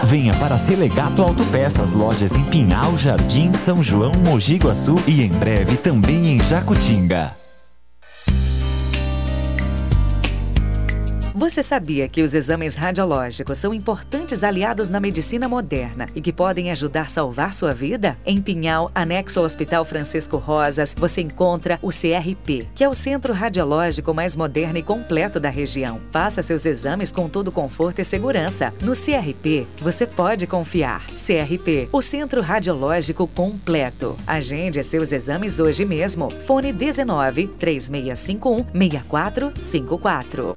Venha para Selegato Autopeças, lojas em Pinhal, Jardim, São João, Mogi Guaçu e em breve também em Jacutinga. Você sabia que os exames radiológicos são importantes aliados na medicina moderna e que podem ajudar a salvar sua vida? Em Pinhal, anexo ao Hospital Francisco Rosas, você encontra o CRP, que é o centro radiológico mais moderno e completo da região. Faça seus exames com todo conforto e segurança. No CRP, você pode confiar. CRP, o centro radiológico completo. Agende seus exames hoje mesmo. Fone 19 3651 6454.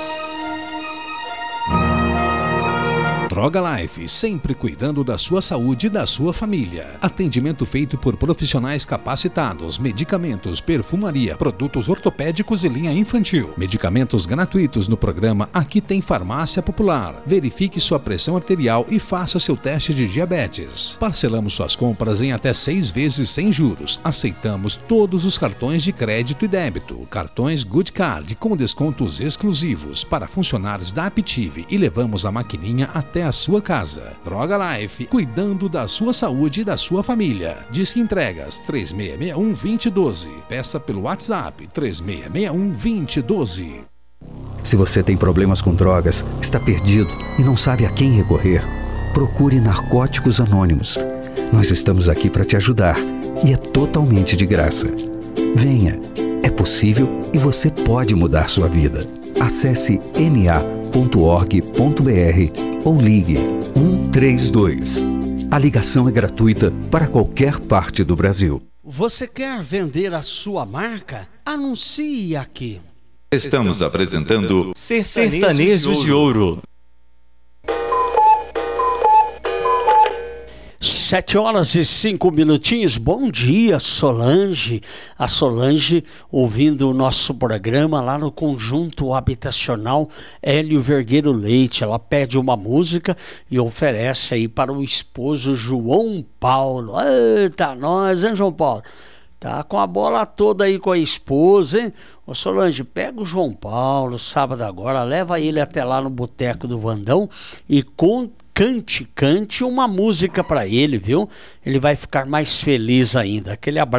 Droga Life, sempre cuidando da sua saúde e da sua família. Atendimento feito por profissionais capacitados, medicamentos, perfumaria, produtos ortopédicos e linha infantil. Medicamentos gratuitos no programa Aqui Tem Farmácia Popular. Verifique sua pressão arterial e faça seu teste de diabetes. Parcelamos suas compras em até 6 vezes sem juros. Aceitamos todos os cartões de crédito e débito. Cartões Good Card com descontos exclusivos para funcionários da Aptiv e levamos a maquininha até a sua casa. Droga Life, cuidando da sua saúde e da sua família. Disque entregas 3661-2012. Peça pelo WhatsApp 3661-2012. Se você tem problemas com drogas, está perdido e não sabe a quem recorrer, procure Narcóticos Anônimos. Nós estamos aqui para te ajudar e é totalmente de graça. Venha, é possível e você pode mudar sua vida. Acesse na.org.br ou ligue 132. A ligação é gratuita para qualquer parte do Brasil. Você quer vender a sua marca? Anuncie aqui. Estamos apresentando Sertanejos de Ouro. 7h05. Bom dia, Solange. A Solange ouvindo o nosso programa lá no Conjunto Habitacional Hélio Vergueiro Leite. Ela pede uma música e oferece aí para o esposo João Paulo. Eita, nós, hein, João Paulo? Tá com a bola toda aí com a esposa, hein? Ô Solange, pega o João Paulo sábado agora, leva ele até lá no Boteco do Vandão e cante uma música para ele, viu? Ele vai ficar mais feliz ainda. Aquele abraço.